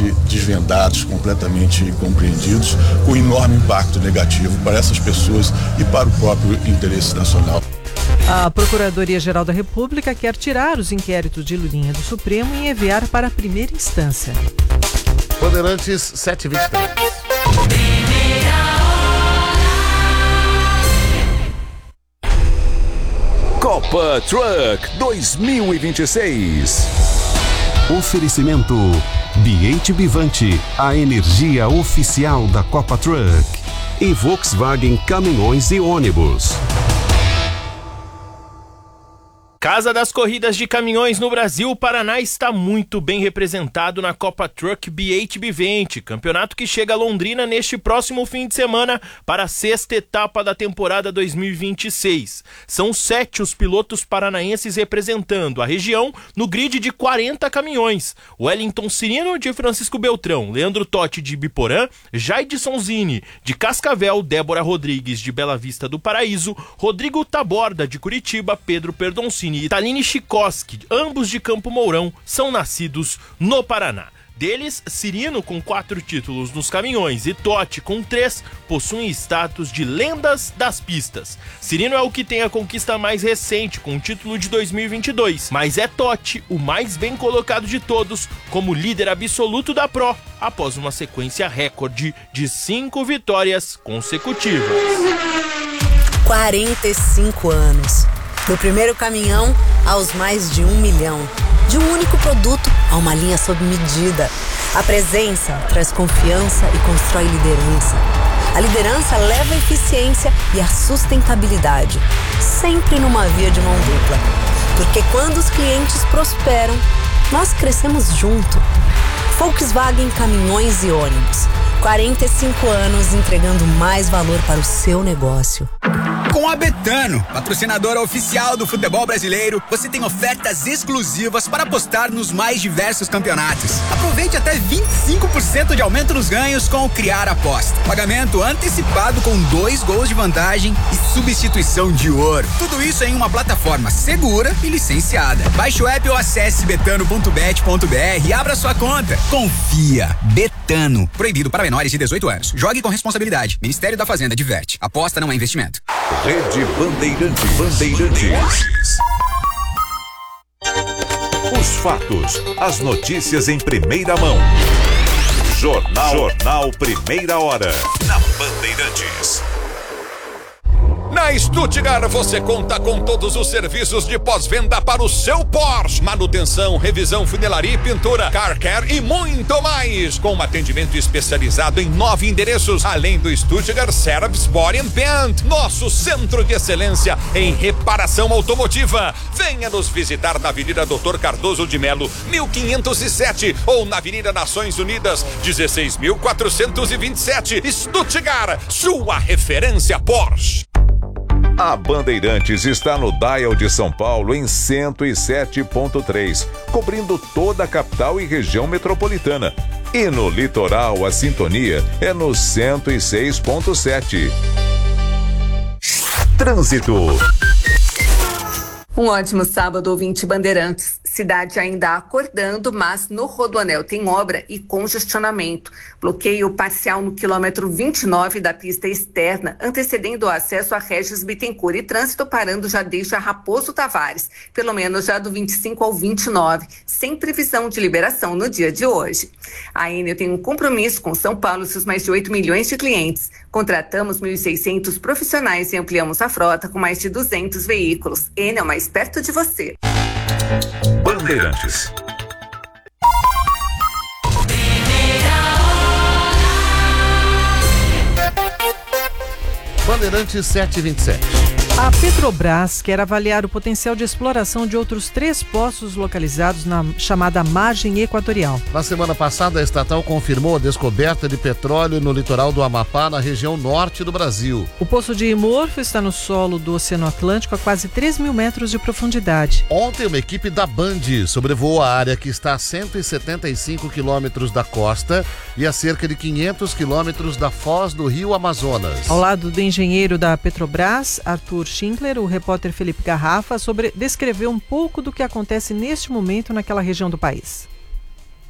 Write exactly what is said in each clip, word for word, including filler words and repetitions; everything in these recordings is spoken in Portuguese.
desvendados, completamente compreendidos, com enorme impacto negativo para essas pessoas e para o próprio interesse nacional. A Procuradoria-Geral da República quer tirar os inquéritos de Lulinha do Supremo e enviar para a primeira instância. Bandeirantes sete e vinte e três. Copa Truck dois mil e vinte e seis. Oferecimento B H Bivante, a energia oficial da Copa Truck. E Volkswagen Caminhões e Ônibus. Casa das Corridas de Caminhões no Brasil, o Paraná está muito bem representado na Copa Truck B H Bivante, campeonato que chega a Londrina neste próximo fim de semana para a sexta etapa da temporada dois mil e vinte e seis. São sete os pilotos paranaenses representando a região no grid de quarenta caminhões. Wellington Cirino de Francisco Beltrão, Leandro Totti de Biporã, Jaidson Zini de Cascavel, Débora Rodrigues de Bela Vista do Paraíso, Rodrigo Taborda de Curitiba, Pedro Perdoncini e Taline Chikoski, ambos de Campo Mourão, são nascidos no Paraná. Deles, Cirino, com quatro títulos nos caminhões, e Totti, com três, possuem status de lendas das pistas. Cirino é o que tem a conquista mais recente, com o título de dois mil e vinte e dois, mas é Totti o mais bem colocado de todos, como líder absoluto da Pro, após uma sequência recorde de cinco vitórias consecutivas. quarenta e cinco anos. Do primeiro caminhão aos mais de um milhão. De um único produto a uma linha sob medida. A presença traz confiança e constrói liderança. A liderança leva a eficiência e a sustentabilidade. Sempre numa via de mão dupla. Porque quando os clientes prosperam, nós crescemos junto. Volkswagen Caminhões e Ônibus. quarenta e cinco anos entregando mais valor para o seu negócio. Com a Betano, patrocinadora oficial do futebol brasileiro, você tem ofertas exclusivas para apostar nos mais diversos campeonatos. Aproveite até vinte e cinco por cento de aumento nos ganhos com o Criar Aposta. Pagamento antecipado com dois gols de vantagem e substituição de ouro. Tudo isso em uma plataforma segura e licenciada. Baixe o app ou acesse betano ponto bet ponto br e abra sua conta. Confia. Betano. Proibido para menores de dezoito anos. Jogue com responsabilidade. Ministério da Fazenda diverte. Aposta não é investimento. Rede Bandeirantes. Bandeirantes. Os fatos, as notícias em primeira mão. Jornal, Jornal Primeira Hora. Na Bandeirantes. Na Stuttgart você conta com todos os serviços de pós-venda para o seu Porsche. Manutenção, revisão, funilaria e pintura, car care e muito mais. Com um atendimento especializado em nove endereços, além do Stuttgart Service Body and Paint, nosso centro de excelência em reparação automotiva. Venha nos visitar na Avenida Doutor Cardoso de Melo, mil quinhentos e sete, ou na Avenida Nações Unidas, dezesseis mil quatrocentos e vinte e sete. Stuttgart, sua referência Porsche. A Bandeirantes está no Dial de São Paulo em cento e sete ponto três, cobrindo toda a capital e região metropolitana. E no litoral a sintonia é no cento e seis ponto sete. Trânsito. Um ótimo sábado, ouvinte Bandeirantes. Cidade ainda acordando, mas no Rodoanel tem obra e congestionamento. Bloqueio parcial no quilômetro vinte e nove da pista externa, antecedendo o acesso a Regis Bittencourt, e trânsito parando já desde a Raposo Tavares, pelo menos já do vinte e cinco ao vinte e nove, sem previsão de liberação no dia de hoje. A Enel tem um compromisso com São Paulo e seus mais de oito milhões de clientes. Contratamos mil e seiscentos profissionais e ampliamos a frota com mais de duzentos veículos. Enel, mais perto de você. Bandeirantes. Bandeirantes sete e vinte e sete. A Petrobras quer avaliar o potencial de exploração de outros três poços localizados na chamada margem equatorial. Na semana passada, a estatal confirmou a descoberta de petróleo no litoral do Amapá, na região norte do Brasil. O poço de Imorfo está no solo do Oceano Atlântico a quase três mil metros de profundidade. Ontem, uma equipe da Band sobrevoou a área que está a cento e setenta e cinco quilômetros da costa e a cerca de quinhentos quilômetros da foz do rio Amazonas. Ao lado do engenheiro da Petrobras, Arthur Schindler, o repórter Felipe Garrafa sobre, descreveu um pouco do que acontece neste momento naquela região do país.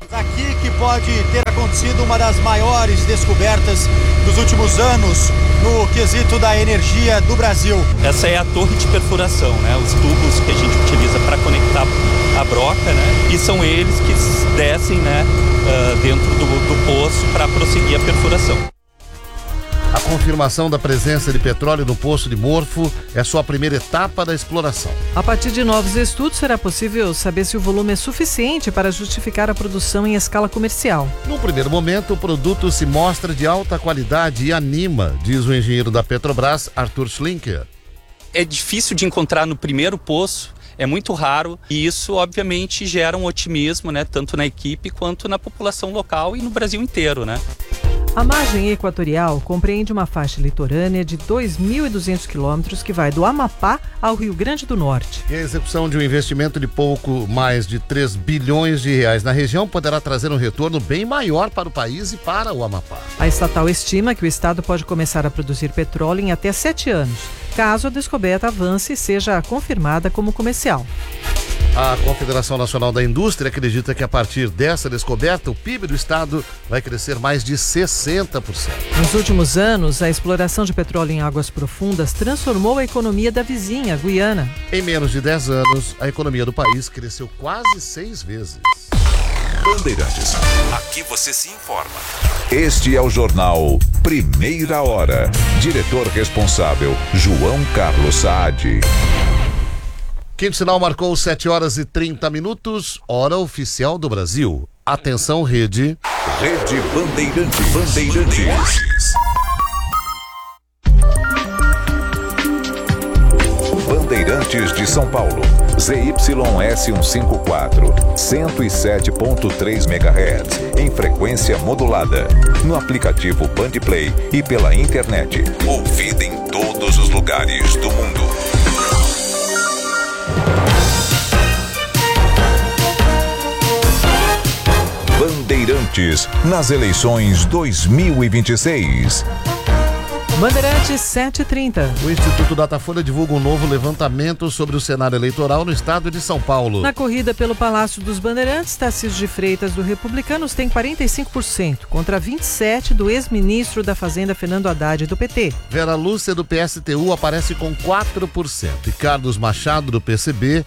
Aqui que pode ter acontecido uma das maiores descobertas dos últimos anos no quesito da energia do Brasil. Essa é a torre de perfuração, né? Os tubos que a gente utiliza para conectar a broca, né? E são eles que descem, né, uh, dentro do, do poço para prosseguir a perfuração. A confirmação da presença de petróleo no Poço de Morfo é só a primeira etapa da exploração. A partir de novos estudos, será possível saber se o volume é suficiente para justificar a produção em escala comercial. No primeiro momento, o produto se mostra de alta qualidade e anima, diz o engenheiro da Petrobras, Arthur Schlinker. É difícil de encontrar no primeiro poço, é muito raro e isso obviamente gera um otimismo, né, tanto na equipe quanto na população local e no Brasil inteiro, né? A margem equatorial compreende uma faixa litorânea de dois mil e duzentos quilômetros que vai do Amapá ao Rio Grande do Norte. E a execução de um investimento de pouco mais de três bilhões de reais na região poderá trazer um retorno bem maior para o país e para o Amapá. A estatal estima que o estado pode começar a produzir petróleo em até sete anos, caso a descoberta avance e seja confirmada como comercial. A Confederação Nacional da Indústria acredita que a partir dessa descoberta, o P I B do estado vai crescer mais de sessenta por cento. Nos últimos anos, a exploração de petróleo em águas profundas transformou a economia da vizinha, Guiana. Em menos de dez anos, a economia do país cresceu quase seis vezes. Bandeirantes, aqui você se informa. Este é o jornal Primeira Hora. Diretor responsável, João Carlos Saad. Quinto sinal marcou sete horas e trinta minutos, hora oficial do Brasil. Atenção, rede. Rede Bandeirantes. Bandeirantes. Bandeirantes de São Paulo. Z Y S cento e cinquenta e quatro, cento e sete ponto três megahertz, em frequência modulada. No aplicativo Bandplay e pela internet. Ouvida em todos os lugares do mundo. Bandeirantes nas eleições dois mil e vinte e seis. Bandeirantes sete e trinta. O Instituto Datafolha divulga um novo levantamento sobre o cenário eleitoral no estado de São Paulo. Na corrida pelo Palácio dos Bandeirantes, Tarcísio de Freitas, do Republicanos, tem quarenta e cinco por cento, contra vinte e sete por cento do ex-ministro da Fazenda, Fernando Haddad, do P T. Vera Lúcia, do P S T U, aparece com quatro por cento. E Carlos Machado, do P C B,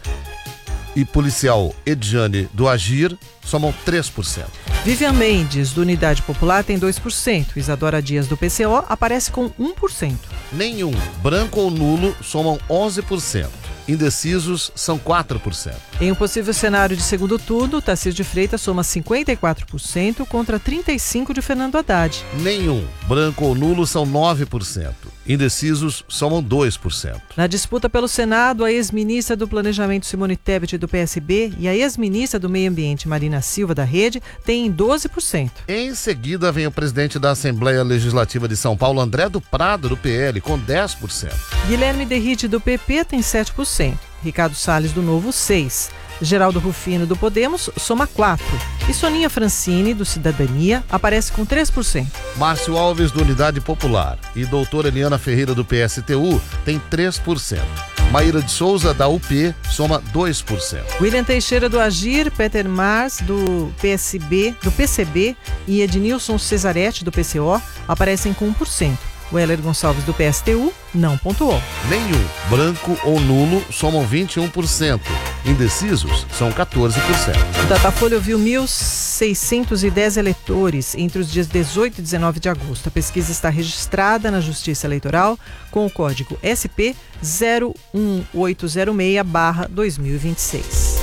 e policial Edjane, do Agir, somam três por cento. Vivian Mendes, do Unidade Popular, tem dois por cento. Isadora Dias, do P C O, aparece com um por cento. Nenhum, branco ou nulo, somam onze por cento. Indecisos são quatro por cento. Em um possível cenário de segundo turno, Tarcísio de Freitas soma cinquenta e quatro por cento contra trinta e cinco por cento de Fernando Haddad. Nenhum, branco ou nulo, são nove por cento. Indecisos somam dois por cento. Na disputa pelo Senado, a ex-ministra do Planejamento Simone Tebet, do P S B, e a ex-ministra do Meio Ambiente Marina Silva, da Rede, têm doze por cento. Em seguida vem o presidente da Assembleia Legislativa de São Paulo, André do Prado, do P L, com dez por cento. Guilherme Derrite, do P P, tem sete por cento. Ricardo Salles, do Novo, seis por cento. Geraldo Rufino, do Podemos, soma quatro por cento. E Soninha Francini, do Cidadania, aparece com três por cento. Márcio Alves, do Unidade Popular, e doutora Eliana Ferreira, do P S T U, tem três por cento. Maíra de Souza, da U P, soma dois por cento. William Teixeira, do Agir, Peter Mars, do P S B, do P C B e Ednilson Cesaretti, do P C O, aparecem com um por cento. O Heller Gonçalves, do P S T U, não pontuou. Nenhum, branco ou nulo, somam vinte e um por cento. Indecisos são quatorze por cento. O Datafolha ouviu mil seiscentos e dez eleitores entre os dias dezoito e dezenove de agosto. A pesquisa está registrada na Justiça Eleitoral com o código S P zero um oito zero seis barra dois mil e vinte e seis.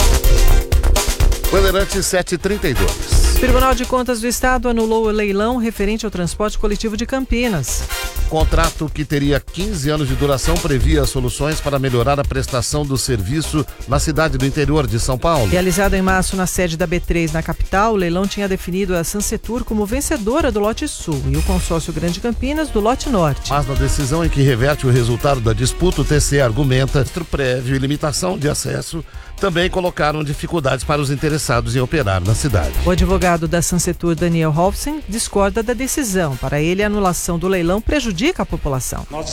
Bandeirantes sete e trinta e dois. O Tribunal de Contas do Estado anulou o leilão referente ao transporte coletivo de Campinas. Contrato que teria quinze anos de duração previa soluções para melhorar a prestação do serviço na cidade do interior de São Paulo. Realizado em março na sede da B três na capital, o leilão tinha definido a Sansetur como vencedora do lote sul e o consórcio Grande Campinas do lote norte. Mas na decisão em que reverte o resultado da disputa, o T C argumenta que prévio e limitação de acesso também colocaram dificuldades para os interessados em operar na cidade. O advogado da Sansetur, Daniel Hofsen, discorda da decisão. Para ele, a anulação do leilão prejudica a população. Nós